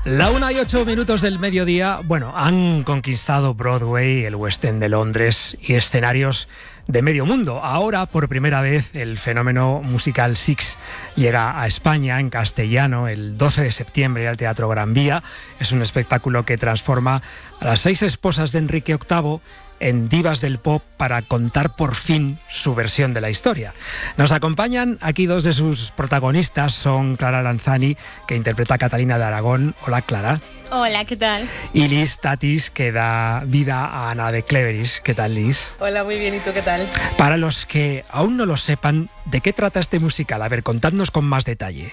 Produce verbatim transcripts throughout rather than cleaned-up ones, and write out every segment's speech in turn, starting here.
La una y ocho minutos del mediodía, bueno, han conquistado Broadway, el West End de Londres y escenarios de medio mundo. Ahora, por primera vez, el fenómeno musical Six llega a España en castellano el doce de septiembre al Teatro Gran Vía. Es un espectáculo que transforma a las seis esposas de Enrique octavo en divas del pop para contar por fin su versión de la historia. Nos acompañan aquí dos de sus protagonistas, son Clara Lanzani, que interpreta a Catalina de Aragón. Hola, Clara. Hola, ¿qué tal? Y Liz Tatis, que da vida a Ana de Cleveris. ¿Qué tal, Liz? Hola, muy bien. ¿Y tú qué tal? Para los que aún no lo sepan, ¿de qué trata este musical? A ver, contadnos con más detalle.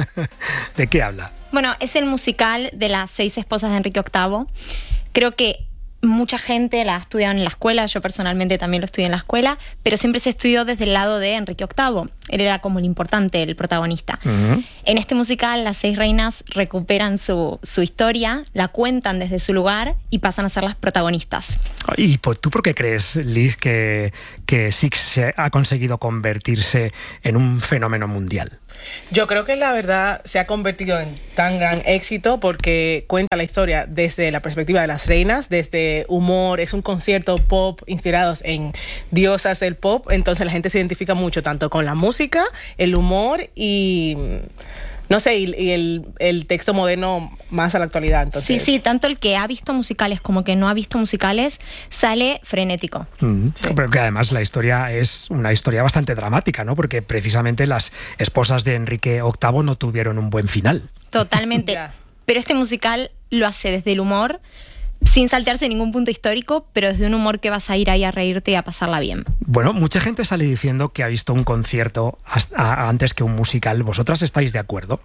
¿De qué habla? Bueno, es el musical de las seis esposas de Enrique octavo. Creo que mucha gente la ha estudiado en la escuela, yo personalmente también lo estudié en la escuela, pero siempre se estudió desde el lado de Enrique octavo. Él era como el importante, el protagonista. Uh-huh. En este musical, las seis reinas recuperan su, su historia, la cuentan desde su lugar y pasan a ser las protagonistas. ¿Y tú por qué crees, Liz, que, que Six ha conseguido convertirse en un fenómeno mundial? Yo creo que la verdad se ha convertido en tan gran éxito porque cuenta la historia desde la perspectiva de las reinas, desde humor, es un concierto pop inspirados en diosas del pop, entonces la gente se identifica mucho tanto con la música, el humor y no sé, y, y el, el texto moderno más a la actualidad. Entonces. Sí, sí, tanto el que ha visto musicales como que no ha visto musicales sale frenético. Mm, sí. Pero que además la historia es una historia bastante dramática, ¿no? Porque precisamente las esposas de Enrique octavo no tuvieron un buen final. Totalmente. Yeah. Pero este musical lo hace desde el humor, sin saltearse ningún punto histórico, pero desde un humor que vas a ir ahí a reírte y a pasarla bien. Bueno, mucha gente sale diciendo que ha visto un concierto hasta antes que un musical. ¿Vosotras estáis de acuerdo?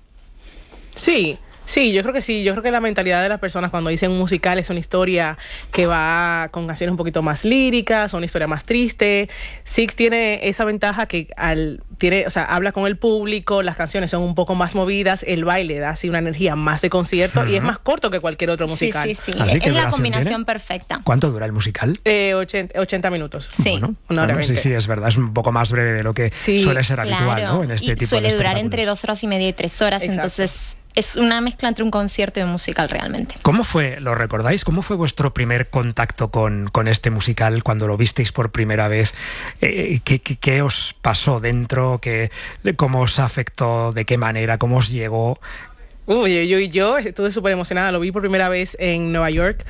Sí. Sí, yo creo que sí. Yo creo que la mentalidad de las personas cuando dicen un musical es una historia que va con canciones un poquito más líricas, una historia más triste. Six tiene esa ventaja que al tiene, o sea, habla con el público, las canciones son un poco más movidas, el baile da así una energía más de concierto uh-huh. y es más corto que cualquier otro musical. Sí, sí, sí. ¿Así es la combinación tiene? Perfecta. ¿Cuánto dura el musical? Eh, ochenta, ochenta minutos. Sí. Bueno, una hora bueno, sí, sí, es verdad. Es un poco más breve de lo que sí, suele ser claro. habitual, ¿no? En este y tipo suele de durar entre dos horas y media y tres horas, exacto. Entonces es una mezcla entre un concierto y un musical realmente. ¿Cómo fue, lo recordáis? ¿Cómo fue vuestro primer contacto con, con este musical cuando lo visteis por primera vez? Eh, ¿qué, qué, ¿Qué os pasó dentro? ¿Qué, ¿Cómo os afectó? ¿De qué manera? ¿Cómo os llegó? Uy, yo, yo, yo estuve súper emocionada, lo vi por primera vez en Nueva York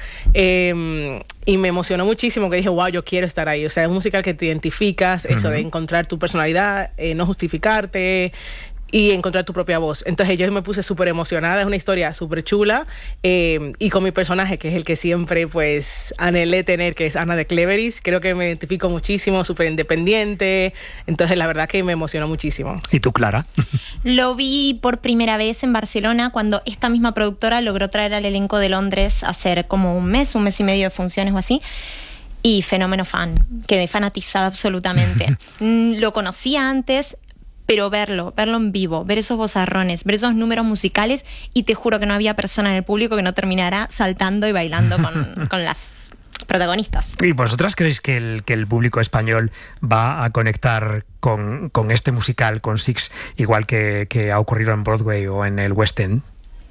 eh, y me emocionó muchísimo que dije, wow, yo quiero estar ahí. O sea, es un musical que te identificas, uh-huh. eso de encontrar tu personalidad, eh, no justificarte y encontrar tu propia voz. Entonces yo me puse súper emocionada, es una historia súper chula eh, y con mi personaje, que es el que siempre pues anhelé tener, que es Ana de Cleveris, creo que me identifico muchísimo, súper independiente, entonces la verdad que me emocionó muchísimo. ¿Y tú, Clara? Lo vi por primera vez en Barcelona cuando esta misma productora logró traer al elenco de Londres a hacer como un mes, un mes y medio de funciones o así. Y fenómeno fan, quedé fanatizada absolutamente. Lo conocía antes, pero verlo, verlo en vivo, ver esos vozarrones, ver esos números musicales, y te juro que no había persona en el público que no terminara saltando y bailando con, con las protagonistas. ¿Y vosotras creéis que el, que el público español va a conectar con, con este musical, con Six, igual que, que ha ocurrido en Broadway o en el West End?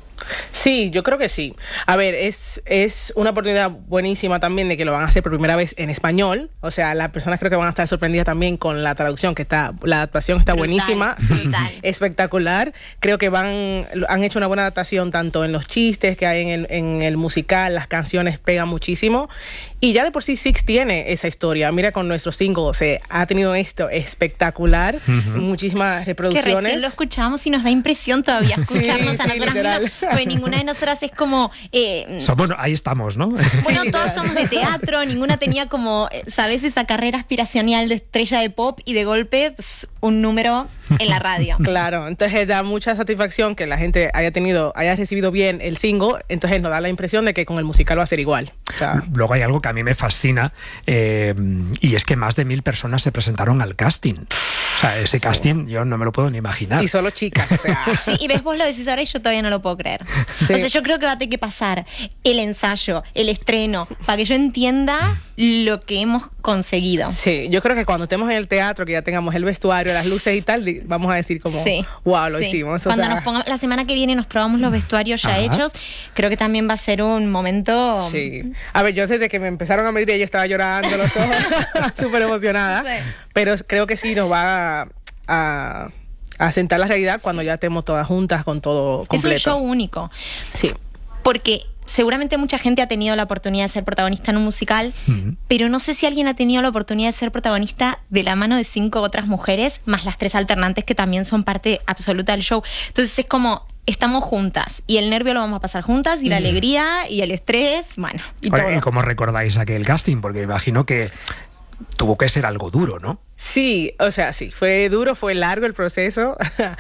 Sí, yo creo que sí. A ver, es, es una oportunidad buenísima también de que lo van a hacer por primera vez en español. O sea, las personas creo que van a estar sorprendidas también con la traducción, que está, la adaptación está brutal, buenísima, sí, espectacular. Creo que van, han hecho una buena adaptación tanto en los chistes que hay en el, en el musical, las canciones pegan muchísimo. Y ya de por sí Six tiene esa historia. Mira, con nuestro single se ha tenido esto espectacular, uh-huh. muchísimas reproducciones. Que recién lo escuchamos y nos da impresión todavía escucharnos sí, a sí, nosotras mismas. Pues ninguna de nosotras es como... Eh, so, bueno, ahí estamos, ¿no? Bueno, sí, todos somos de teatro, ninguna tenía como, ¿sabes? Esa carrera aspiracional de estrella de pop y de golpe pues, un número en la radio. Claro, entonces da mucha satisfacción que la gente haya tenido, haya recibido bien el single, entonces nos da la impresión de que con el musical va a ser igual. O sea, luego hay algo que a mí me fascina eh, y es que más de mil personas se presentaron al casting. O sea, ese casting sí. yo no me lo puedo ni imaginar. Y solo chicas, o sea. Sí, y ves, vos lo decís ahora y yo todavía no lo puedo creer. Sí. O sea, yo creo que va a tener que pasar el ensayo, el estreno, para que yo entienda lo que hemos conseguido. Sí, yo creo que cuando estemos en el teatro, que ya tengamos el vestuario, las luces y tal, vamos a decir como, sí. wow, lo sí. hicimos. Cuando o sea... nos pongamos, la semana que viene nos probamos los vestuarios ya Ajá. hechos, creo que también va a ser un momento... Sí. A ver, yo desde que me empezaron a medir yo estaba llorando los ojos, súper emocionada, sí. pero creo que sí nos va a... a a sentar la realidad cuando ya estemos todas juntas con todo completo. Es un show único. Sí. Porque seguramente mucha gente ha tenido la oportunidad de ser protagonista en un musical, uh-huh. pero no sé si alguien ha tenido la oportunidad de ser protagonista de la mano de cinco otras mujeres, más las tres alternantes que también son parte absoluta del show. Entonces es como... estamos juntas y el nervio lo vamos a pasar juntas y la alegría y el estrés, bueno, y Oye, todo. ¿Y cómo recordáis aquel casting? Porque imagino que tuvo que ser algo duro, ¿no? Sí, o sea, sí, fue duro, fue largo el proceso.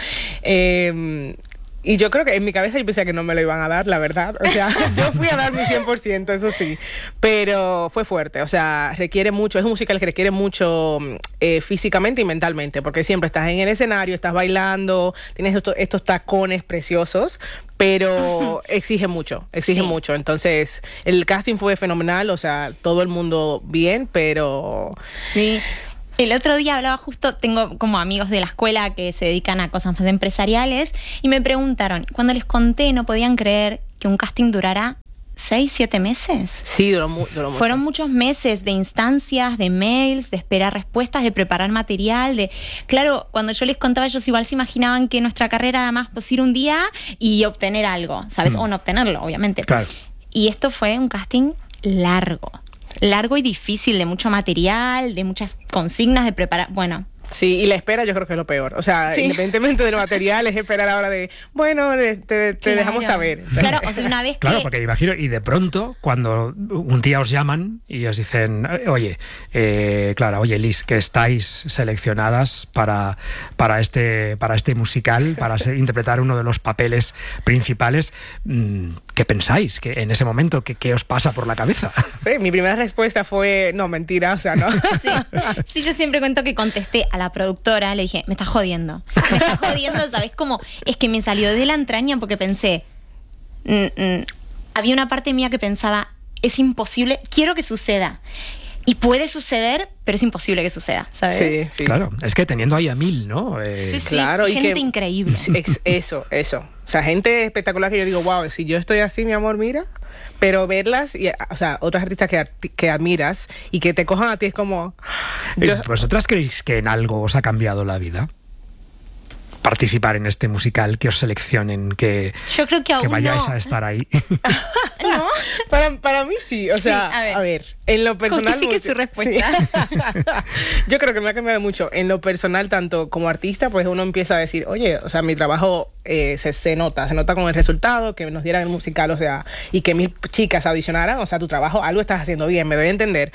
eh, y yo creo que en mi cabeza yo pensé que no me lo iban a dar, la verdad. O sea, yo fui a dar mi cien por ciento, eso sí. Pero fue fuerte, o sea, requiere mucho, es un musical que requiere mucho eh, físicamente y mentalmente, porque siempre estás en el escenario, estás bailando, tienes estos, estos tacones preciosos, pero exige mucho, exige sí. mucho. Entonces, el casting fue fenomenal, o sea, todo el mundo bien, pero... Sí. El otro día hablaba justo, tengo como amigos de la escuela que se dedican a cosas más empresariales y me preguntaron, cuando les conté no podían creer que un casting durara seis, siete meses. Sí, duró, mu duró mucho. Fueron muchos meses de instancias, de mails, de esperar respuestas, de preparar material, de... Claro, cuando yo les contaba, ellos igual se imaginaban que nuestra carrera era más pues ir un día y obtener algo, ¿sabes? Mm. O no obtenerlo, obviamente. Claro. Y esto fue un casting largo. Largo y difícil, de mucho material, de muchas consignas de preparar. Bueno. Sí, y la espera yo creo que es lo peor. O sea, sí. independientemente del material, es esperar ahora de, bueno, te, te claro. dejamos saber. Claro, o sea, una vez que... Claro, porque imagino, y de pronto, cuando un día os llaman y os dicen, oye, eh, Clara, oye, Liz, que estáis seleccionadas para, para, este, para este musical, para ser, interpretar uno de los papeles principales, ¿qué pensáis? ¿Qué, en ese momento, ¿qué, qué os pasa por la cabeza? Sí, mi primera respuesta fue, no, mentira, o sea, no. Sí, sí, yo siempre cuento que contesté a la productora, le dije, me estás jodiendo, me estás jodiendo, ¿sabes cómo? Es que me salió de la entraña porque pensé, mm, mm, había una parte mía que pensaba, es imposible, quiero que suceda. Y puede suceder, pero es imposible que suceda, ¿sabes? Sí, sí. Claro, es que teniendo ahí a mil, ¿no? Eh, sí, sí, claro, gente y que, increíble. Eso, eso. O sea, gente espectacular que yo digo, wow, si yo estoy así, mi amor, mira. Pero verlas, y, o sea, otras artistas que, que admiras y que te cojan a ti es como... Yo... ¿Vosotras creéis que en algo os ha cambiado la vida? Participar en este musical, que os seleccionen, que, Yo creo que, que vayáis no. a estar ahí. ¿No? Para, para mí sí, o sea, sí, a, ver. a ver, en lo personal... Justifique su respuesta. Sí. Yo creo que me ha cambiado mucho. En lo personal, tanto como artista, pues uno empieza a decir, oye, o sea, mi trabajo eh, se, se nota, se nota con el resultado, que nos dieran el musical, o sea, y que mil chicas audicionaran, o sea, tu trabajo, algo estás haciendo bien, me doy a entender.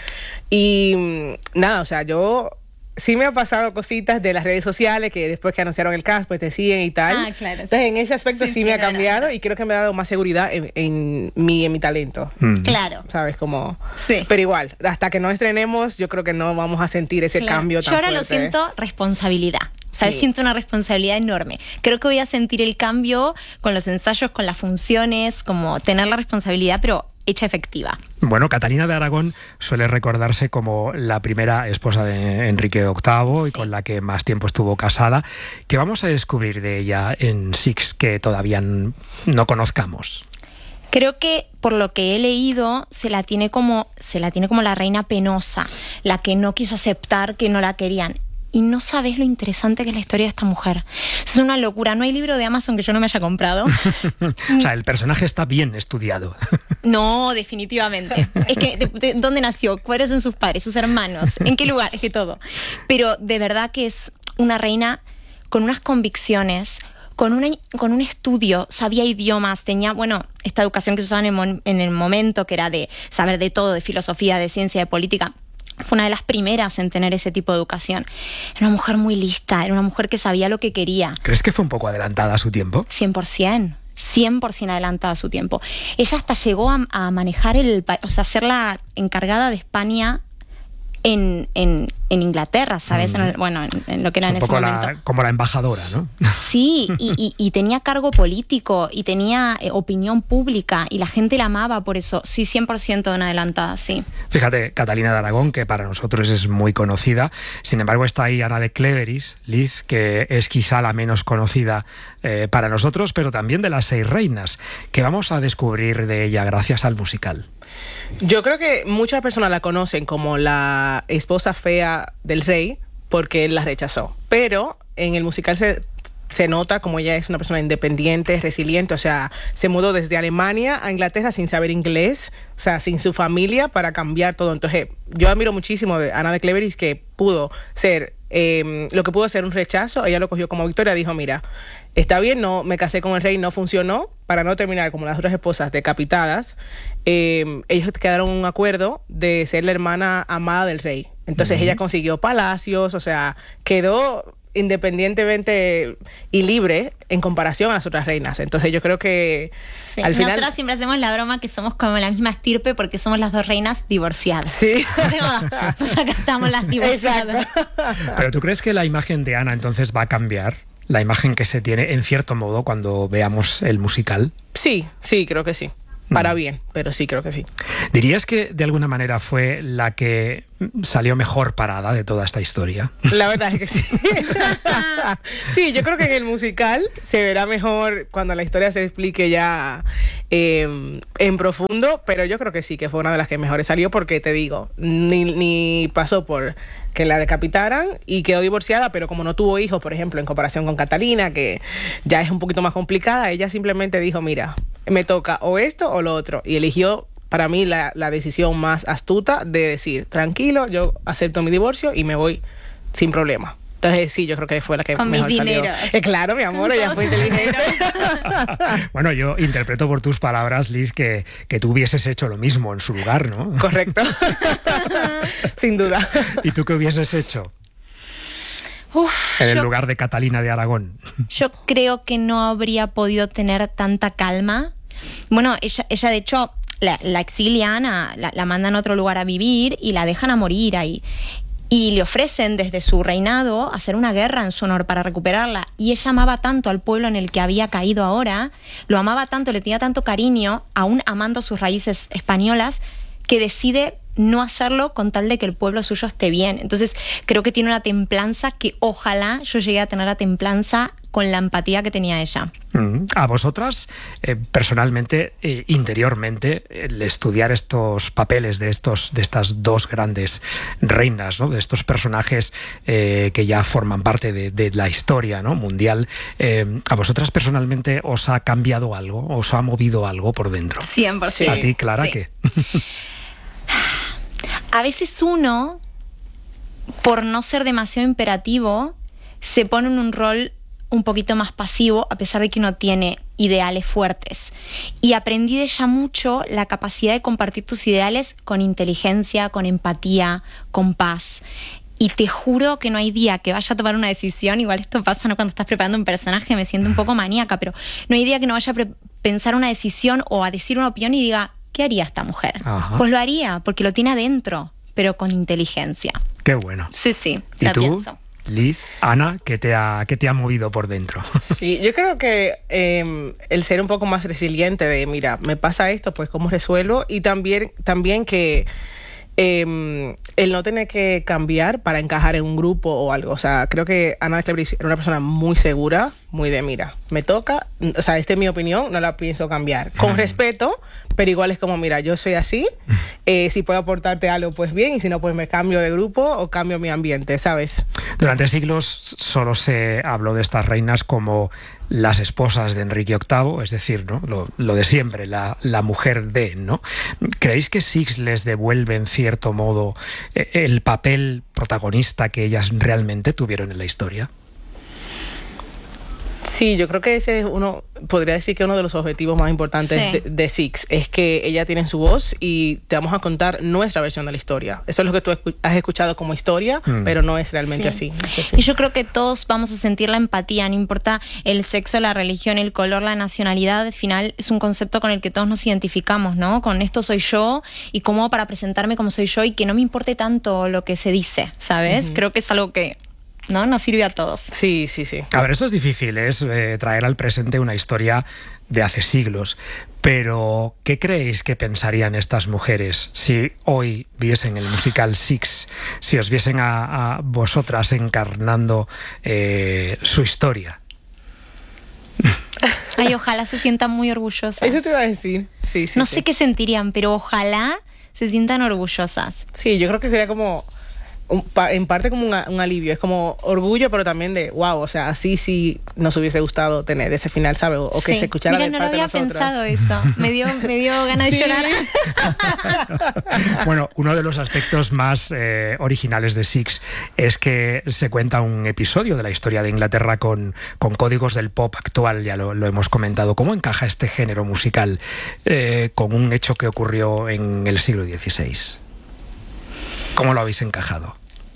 Y nada, o sea, yo... Sí me ha pasado cositas de las redes sociales que después que anunciaron el cast pues te siguen y tal. Ah, claro. Entonces en ese aspecto sí, sí, sí me ha cambiado claro. y creo que me ha dado más seguridad en, en, mi, en mi talento. Mm. Claro. ¿Sabes? Como... Sí. Pero igual, hasta que no estrenemos yo creo que no vamos a sentir ese claro. cambio tan fuerte. Yo ahora fuerte. lo siento responsabilidad. ¿Sabes? Sí. Siento una responsabilidad enorme. Creo que voy a sentir el cambio con los ensayos, con las funciones, como tener la responsabilidad, pero hecha efectiva. Bueno, Catalina de Aragón suele recordarse como la primera esposa de Enrique octavo sí. y con la que más tiempo estuvo casada. ¿Qué vamos a descubrir de ella en Six que todavía no conozcamos? Creo que por lo que he leído se la tiene como se la tiene como la reina penosa, la que no quiso aceptar que no la querían. Y no sabes lo interesante que es la historia de esta mujer. Es una locura. No hay libro de Amazon que yo no me haya comprado. O sea, el personaje está bien estudiado. No, definitivamente. Es que, de, de, ¿dónde nació? ¿Cuáles son sus padres, sus hermanos? ¿En qué lugar? Es que todo. Pero de verdad que es una reina con unas convicciones, con, una, con un estudio, sabía idiomas, tenía, bueno, esta educación que se usaba en el, en el momento, que era de saber de todo, de filosofía, de ciencia, de política. Fue una de las primeras en tener ese tipo de educación. Era una mujer muy lista, era una mujer que sabía lo que quería. ¿Crees que fue un poco adelantada a su tiempo? cien por ciento. cien por ciento adelantada a su tiempo. Ella hasta llegó a, a manejar el... O sea, ser la encargada de España en, en, en Inglaterra, ¿sabes? Mm. En el, bueno, en, en lo que era en ese momento. La, como la embajadora, ¿no? Sí, y, y, y tenía cargo político y tenía eh, opinión pública y la gente la amaba por eso. Sí, cien por ciento en adelantada, sí. Fíjate, Catalina de Aragón, que para nosotros es muy conocida. Sin embargo, está ahí Ana de Cleveris, Liz, que es quizá la menos conocida eh, para nosotros, pero también de las seis reinas, que vamos a descubrir de ella gracias al musical. Yo creo que muchas personas la conocen como la esposa fea del rey porque él la rechazó, pero en el musical se, se nota como ella es una persona independiente, resiliente, o sea, se mudó desde Alemania a Inglaterra sin saber inglés, o sea, sin su familia para cambiar todo. Entonces, yo admiro muchísimo de Ana de Cleveris, que pudo ser, eh, lo que pudo ser un rechazo, ella lo cogió como victoria, dijo, mira, está bien, no me casé con el rey, no funcionó, para no terminar como las otras esposas decapitadas, eh, ellos quedaron en un acuerdo de ser la hermana amada del rey. Entonces uh-huh. ella consiguió palacios, o sea, quedó independientemente y libre en comparación a las otras reinas. Entonces yo creo que sí. al final... Nosotras siempre hacemos la broma que somos como la misma estirpe porque somos las dos reinas divorciadas. Sí. Pues acá estamos las divorciadas. Exacto. Pero ¿tú crees que la imagen de Ana entonces va a cambiar? La imagen que se tiene, en cierto modo, cuando veamos el musical. Sí, sí, creo que sí. Para bien, pero sí, creo que sí. ¿Dirías que de alguna manera fue la que salió mejor parada de toda esta historia? La verdad es que sí. Sí, yo creo que en el musical se verá mejor cuando la historia se explique ya eh, en profundo, pero yo creo que sí, que fue una de las que mejores salió porque, te digo, ni, ni pasó por que la decapitaran y quedó divorciada, pero como no tuvo hijos, por ejemplo, en comparación con Catalina, que ya es un poquito más complicada, ella simplemente dijo, mira, me toca o esto o lo otro, y eligió para mí la, la decisión más astuta de decir, tranquilo, yo acepto mi divorcio y me voy sin problema. Entonces sí, yo creo que fue la que con mejor mis salió. Eh, claro, mi amor, ella fue inteligente. Bueno, yo interpreto por tus palabras, Liz, que, que tú hubieses hecho lo mismo en su lugar, ¿no? Correcto. Sin duda. ¿Y tú qué hubieses hecho? Uf, en el yo, lugar de Catalina de Aragón. Yo creo que no habría podido tener tanta calma. Bueno, ella, ella de hecho, la, la exilian, a, la, la mandan a otro lugar a vivir y la dejan a morir ahí. Y le ofrecen desde su reinado hacer una guerra en su honor para recuperarla. Y ella amaba tanto al pueblo en el que había caído ahora, lo amaba tanto, le tenía tanto cariño, aún amando sus raíces españolas, que decide no hacerlo con tal de que el pueblo suyo esté bien. Entonces creo que tiene una templanza que ojalá yo llegue a tener la templanza con la empatía que tenía ella. A vosotras, eh, personalmente, eh, interiormente, el estudiar estos papeles de estos, de estas dos grandes reinas, ¿no? De estos personajes eh, que ya forman parte de, de la historia, ¿no? mundial, eh, ¿a vosotras personalmente os ha cambiado algo? ¿Os ha movido algo por dentro? cien por ciento. ¿A ti, Clara, sí. qué? A veces uno, por no ser demasiado imperativo, se pone en un rol un poquito más pasivo, a pesar de que uno tiene ideales fuertes. Y aprendí de ella mucho la capacidad de compartir tus ideales con inteligencia, con empatía, con paz. Y te juro que no hay día que vaya a tomar una decisión, igual esto pasa, ¿no? Cuando estás preparando un personaje me siento un poco maníaca, pero no hay día que no vaya a pre- pensar una decisión o a decir una opinión y diga, ¿qué haría esta mujer? Ajá. Pues lo haría, porque lo tiene adentro, pero con inteligencia. Qué bueno. Sí, sí, ¿Y la tú, pienso. Liz, Ana, qué te ha, qué te ha movido por dentro? Sí, yo creo que eh, el ser un poco más resiliente de, mira, me pasa esto, pues cómo resuelvo, y también, también que eh, el no tener que cambiar para encajar en un grupo o algo. O sea, creo que Ana de Cleveris era una persona muy segura, muy de, mira, me toca, o sea, esta es mi opinión, no la pienso cambiar. Con respeto, pero igual es como, mira, yo soy así, eh, si puedo aportarte algo, pues bien, y si no, pues me cambio de grupo o cambio mi ambiente, ¿sabes? Durante siglos solo se habló de estas reinas como las esposas de Enrique octavo, es decir, ¿no? lo, lo de siempre, la, la mujer de, ¿no? ¿Creéis que Six les devuelve en cierto modo el papel protagonista que ellas realmente tuvieron en la historia? Sí. Sí, yo creo que ese es uno, podría decir que uno de los objetivos más importantes Sí. de, de Six es que ella tiene su voz y te vamos a contar nuestra versión de la historia. Eso es lo que tú escu- has escuchado como historia, Mm. pero no es realmente Sí. así. Eso sí. Y yo creo que todos vamos a sentir la empatía, no importa el sexo, la religión, el color, la nacionalidad, al final es un concepto con el que todos nos identificamos, ¿no? Con esto soy yo y cómo para presentarme como soy yo y que no me importe tanto lo que se dice, ¿sabes? Ujú. Creo que es algo que, ¿no? Nos sirve a todos. Sí, sí, sí. A ver, eso es difícil, es eh, traer al presente una historia de hace siglos. Pero, ¿qué creéis que pensarían estas mujeres si hoy viesen el musical Six, si os viesen a, a vosotras encarnando eh, su historia? Ay, ojalá se sientan muy orgullosas. Eso te iba a decir. Sí, sí. No sí. sé qué sentirían, pero ojalá se sientan orgullosas. Sí, yo creo que sería como, un pa- en parte como una- un alivio. Es como orgullo, pero también de, wow, o sea, así sí nos hubiese gustado tener ese final, ¿sabes? O, o que Sí. se escuchara Mira, de no lo parte de había nosotras. pensado eso. Me dio, me dio ganas de Sí. llorar. Bueno, uno de los aspectos más eh, originales de Six es que se cuenta un episodio de la historia de Inglaterra con, con códigos del pop actual, ya lo, lo hemos comentado. ¿Cómo encaja este género musical eh, con un hecho que ocurrió en el siglo dieciséis? ¿Cómo lo habéis encajado?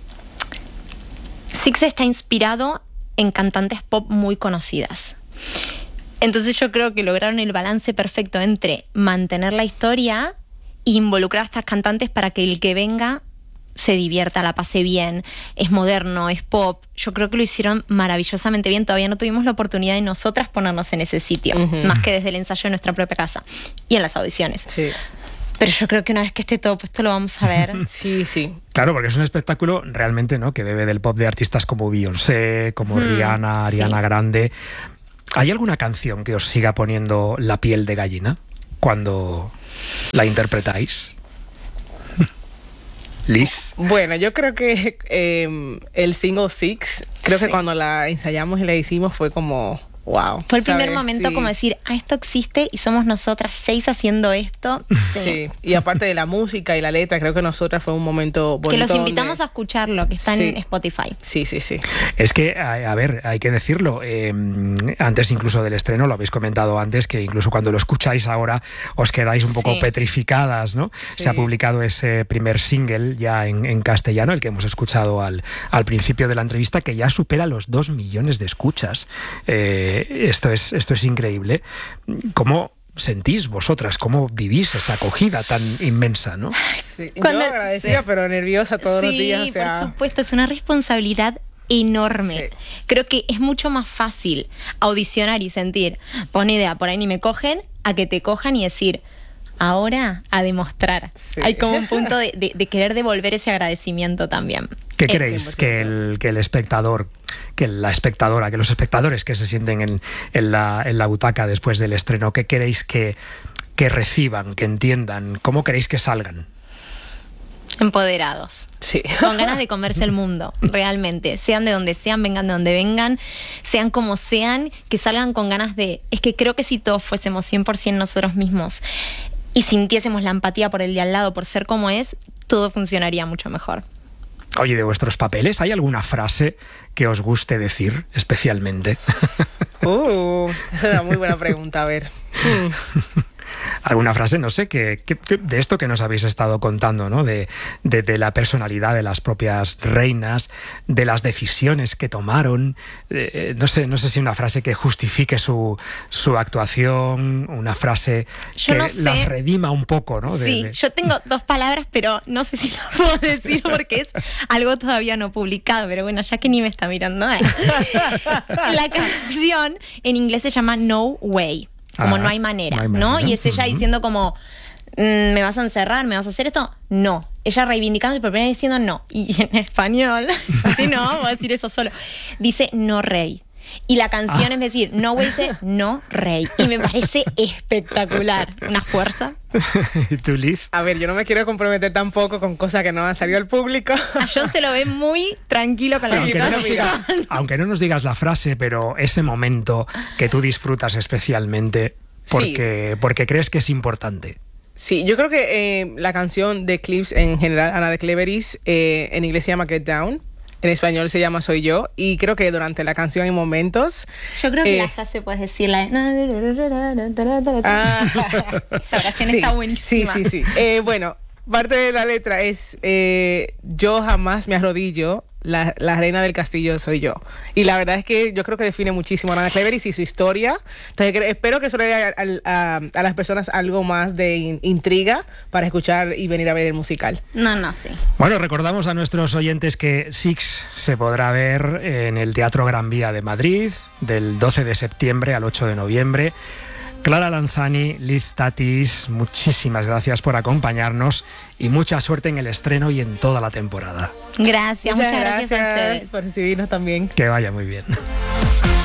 Six está inspirado en cantantes pop muy conocidas. Entonces yo creo que lograron el balance perfecto entre mantener la historia e involucrar a estas cantantes para que el que venga se divierta, la pase bien. Es moderno, es pop. Yo creo que lo hicieron maravillosamente bien. Todavía no tuvimos la oportunidad de nosotras ponernos en ese sitio, Ujú. más que desde el ensayo de nuestra propia casa y en las audiciones. Sí, Pero yo creo que una vez que esté todo puesto lo vamos a ver. sí, sí. Claro, porque es un espectáculo realmente, ¿no?, que bebe del pop de artistas como Beyoncé, como Hmm, Rihanna, Ariana sí. Grande. ¿Hay alguna canción que os siga poniendo la piel de gallina cuando la interpretáis? Liz. Bueno, yo creo que eh, el single Six, creo que Sí. cuando la ensayamos y la hicimos fue como, wow. Fue el primer ¿sabes? momento Sí. como decir, ah, esto existe y somos nosotras seis haciendo esto. Sí. Sí, y aparte de la música y la letra, creo que nosotras fue un momento bonito. Que los invitamos donde- a escucharlo, que está Sí. en Spotify. Sí, sí, sí. Es que, a, a ver, hay que decirlo, eh, antes incluso del estreno, lo habéis comentado antes, que incluso cuando lo escucháis ahora os quedáis un poco Sí. petrificadas, ¿no? Sí. Se ha publicado ese primer single ya en, en castellano, el que hemos escuchado al, al principio de la entrevista, que ya supera los dos millones de escuchas. Eh, esto es, esto es increíble. ¿Cómo sentís vosotras? ¿Cómo vivís esa acogida tan inmensa, no? Sí. Cuando- Yo agradecida, sí. pero nerviosa todos los Sí, días. O sea, por supuesto, es una responsabilidad enorme. Sí. Creo que es mucho más fácil audicionar y sentir, pon idea, por ahí ni me cogen, a que te cojan y decir, ahora a demostrar. Sí. Hay como un punto de, de- de querer devolver ese agradecimiento también. ¿Qué Eh, creéis cien por que ciento. el, que el espectador, que la espectadora, que los espectadores que se sienten en, en, la, en la butaca después del estreno, qué queréis que, que reciban, que entiendan? ¿Cómo queréis que salgan? Empoderados. sí. Con ganas de comerse el mundo, realmente. Sean de donde sean, vengan de donde vengan, sean como sean, que salgan con ganas de... Es que creo que si todos fuésemos cien por ciento nosotros mismos y sintiésemos la empatía por el de al lado, por ser como es, todo funcionaría mucho mejor. Oye, de vuestros papeles, ¿hay alguna frase que os guste decir especialmente? Uh, esa es una muy buena pregunta. A ver. Hmm. ¿Alguna frase, no sé, que, que- que- de esto que nos habéis estado contando, ¿no? De, de- de la personalidad de las propias reinas, de las decisiones que tomaron, eh, no sé, no sé si una frase que justifique su, su actuación, una frase Yo que no sé. las redima un poco, ¿no? De- Sí, de- yo tengo dos palabras, pero no sé si lo puedo decir porque es algo todavía no publicado, pero bueno, ya que ni me está mirando. eh. La canción en inglés se llama No Way, como Ah, no hay manera, no hay ¿no? manera. Y es ella Ujú. diciendo como, mm, ¿me vas a encerrar? ¿Me vas a hacer esto? No. Ella reivindicándose por primera vez diciendo no. Y en español, así no, voy a decir eso solo, dice no rey. Y la canción Ah. es decir, no way dice no rey. Y me parece espectacular. Una fuerza. ¿Y tú, Liz? A ver, yo no me quiero comprometer tampoco con cosas que no han salido al público. A John se lo ve muy tranquilo con la Aunque no, nos situación. digas, aunque no nos digas la frase, pero ese momento que tú disfrutas especialmente porque, porque crees que es importante. Sí, yo creo que eh, la canción de Clips en general, Ana de Cleveris, eh, en inglés se llama Get Down. En español se llama Soy Yo. Y creo que durante la canción hay momentos... Yo creo que eh, la frase puedes decirla. Ah, esa oración sí, está buenísima. Sí, sí, sí. Eh, bueno, parte de la letra es eh, yo jamás me arrodillo, la, la reina del castillo soy yo. Y la verdad es que yo creo que define muchísimo a Ana Cleveris y su historia. Entonces cre- espero que eso le dé a, a, a las personas algo más de in- intriga para escuchar y venir a ver el musical. No, no, sí. Bueno, recordamos a nuestros oyentes que Six se podrá ver en el Teatro Gran Vía de Madrid del doce de septiembre al ocho de noviembre. Clara Lanzani, Liz Tatis, muchísimas gracias por acompañarnos y mucha suerte en el estreno y en toda la temporada. Gracias, muchas, Muchas gracias, a gracias ustedes. por recibirnos también. Que vaya muy bien.